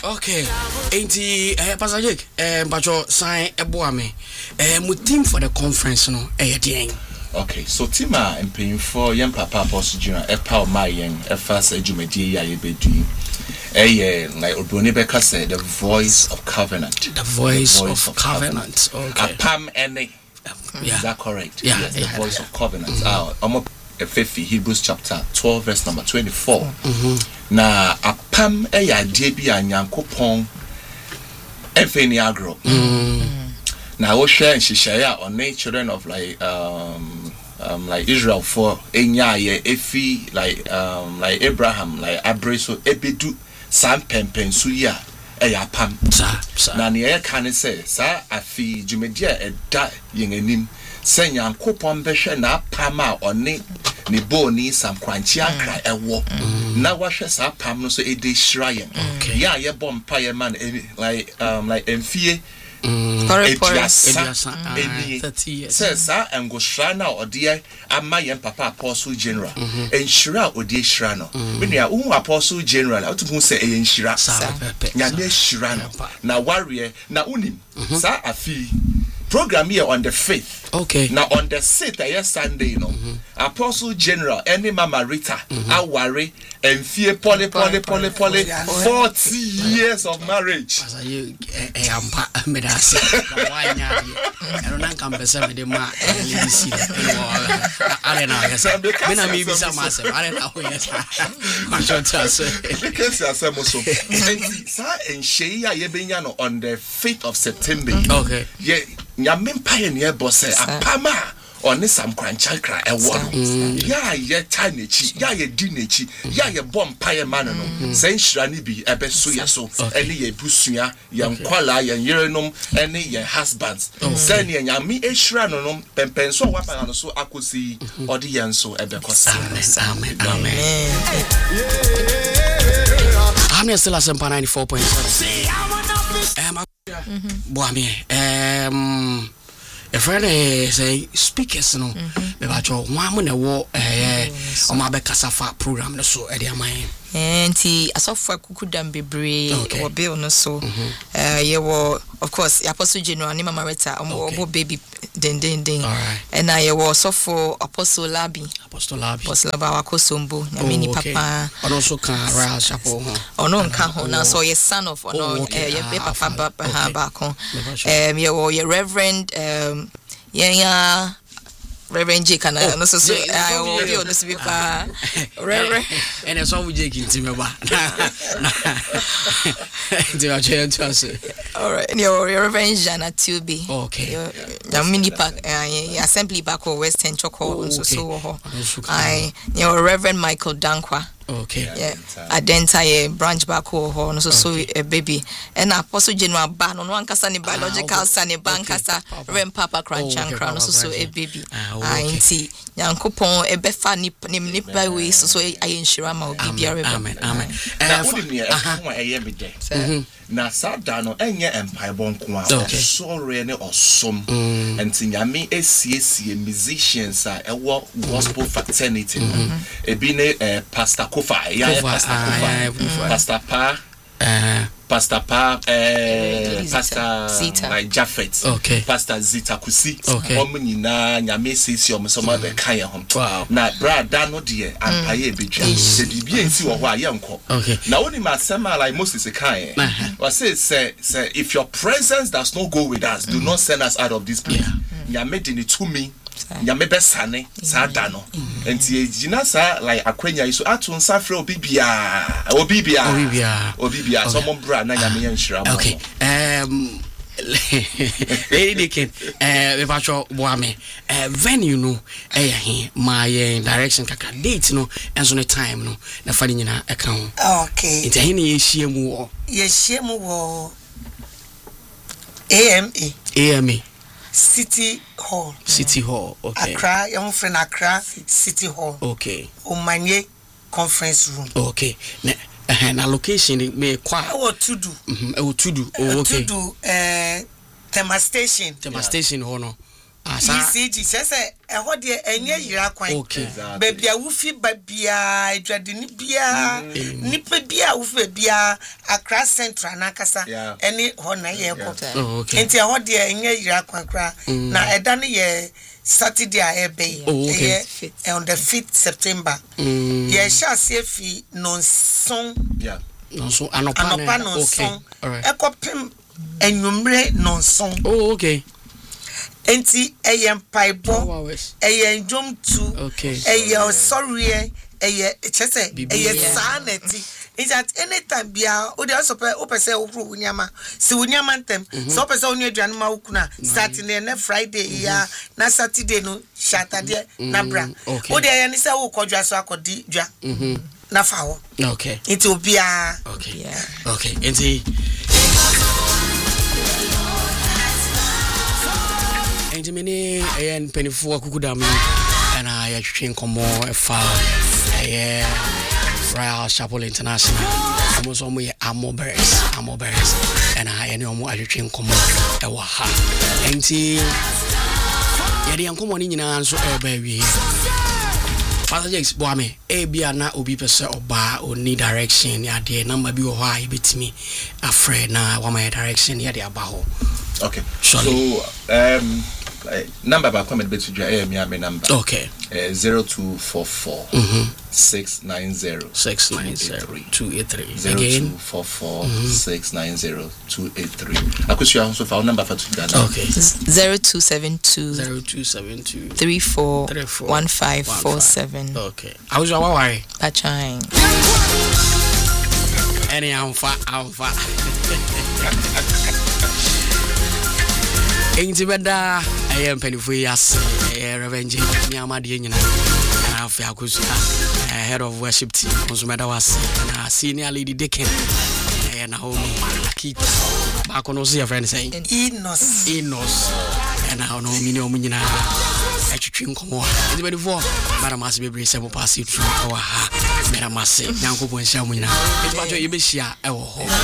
Okay. Enti Pastor Jake, bacho sign eboa me. Mo team for the conference no den. Okay, so Tima and paying for young Papa Apostle Junior, a power my young, a fast edumedi, ya bedu. Like Obroni Becca said, the voice of covenant. The voice of covenant. Okay. A Pam Ene. Yeah. Is that correct? Yeah. Yes, the voice of covenant. I'm up a 50 Hebrews chapter 12, verse number 24. Na a Pam Eya Debi and Yankopon Efeni Agro. Now we share and she share on the children of like Israel for Enya Efi like Abraham like Abraso Ebidu Sam Pempen Suya Eya Pam na ne can say sa afi jumedia eda yenganim senya nkopon behwe na pam a one ne boni sam kwanchi akra ewo na wahwe sa pam no so ede shirayen ya ye bompa ye man like emfie says and go shrana or dear Amayan Papa Apostle General and Shira or dear Shrano. When you are Apostle General, how to say a Shira Yane Shirano. Now warrior now unim sa afi program here on the 5th. Okay. Now on the 6th, Sunday, you know, Apostle General, any Mama Rita, I worry, and fear poly, 40 years of marriage. You, I'm on the 5th of September. Okay. Yeah. Nyame pioneer boss apama on some kranchakra ewo ya ye tanechi ya ye dinechi ya ye bom pie man no sen shirani bi ebeso yeso ene ye busua ye nkwala ye yerenom ene ye husbands sen ye nyame ehira no no pempenso wapa no so akosi odi ye nso ebekosa amen I'm still at 94.7 Boami a friend say speakers no me ba jo one na wo o ma be kasafa program no so e dey amai enti asofo akukudam bebre o bill no so ye wo of course Apostle General ni Mama Rita o baby den and I was sofo Apostle Labi wa kosombo na mini papa also can rise chapel ono nka ho na so ye son of ono ye papa ha ba ko ye wo ye reverend Reverend J can no so I will be on this paper Reverend and it's all we J in Timba. All right, your Reverend Jana Tubi. Okay. The mini park assembly back or Western Choco so your Reverend Michael Dankwa. Okay. Yeah. Adenta ye branch back ho no so a baby. And Apostle General Ban on one kasa ni biological son ban kasa Rem Papa Cranchankra no so a baby. Inti Yankopon e befa nipa we so ayen shira ma obi biare. Amen. Na odi me me dey. Na sada no enye empire bonko a sorry ne osom. Enti nyame esiesie musicians a ewo gospel fraternity. Ebi ne Pastor Kofa, Pastor Pa, Pastor Zita. Like Jaffet, Pastor Zita Kusi, Omunina, Yamesi, Soma, the Kaya home. Now, Brad Dano dear, and Paye Bicha, the DBNC or Wayanko. Now, only my summer like Moses a Kaya. Or say, if your presence does not go with us, do not send us out of this place. Yamedin it to me. Nyame besane sa dano enti ejina sa like akwenya iso atun safre obibia so mo bra na nyame yanhira mo. Okay. Lady Ken we pacho boame venue no he my direction kaka date no enso no time no na fa nyina e ka ho. Okay. Enti he ne yehia mu wo AMA City Hall, okay. Accra, young friend Accra City Hall, okay. Omanye Conference Room, okay. Na location me kwa to do okay. Tema Station ho no ECG say ɛhɔ de enye yira kwan baby a wufi babia adwadeni bia nipa bia wufi bia Accra Central na kasa ɛne hɔ na ye kɔ enti ɛhɔ de enye yira kwan kra na ɛda ne ye Saturday a ebe on the 5th September ye sha se fi nonson nonson anopa nonson ekopem enwumre nonson enti eyem paibo eyem jom tu eyem sorry chese sanity is at any time bia o dey also opese okru unyama si unyama ntem so opese onu aduan ma okuna Saturday na Friday ya na Saturday no Saturday na bra o dey ya ni se wo kodwa so akodi dwa na fa ho enti obia enti many and pennyful kukudami and I actually come more a file Royal Chapel International. Almost all my ammo bears, and I know more actually come more a waha. Empty Yadi and come on in answer baby. Father Jakes Boame, a biana obi pesa or bar or need direction, ya dear number be why bit me afraid now what my direction yadi abaho. Okay, so number by comment bet to your number. Okay. 0244 690 283 0244 690 283. I could share also our number for today. Okay. 0272 34 1547. Okay. I was your worry. Pachang. Any alpha. Ain't beda I am penny for yes revenge me amadi nyina na afi akusu head of worship team Onsumeda was na senior lady Deacon na Naomi Akita back on your friend saying Enos and now no me no nyina atwitwi nkomo a bedi for madam as be bre se mo pass it through our ha madam as nyankopon hia mo nyina it ba jo ye be hia e wo ho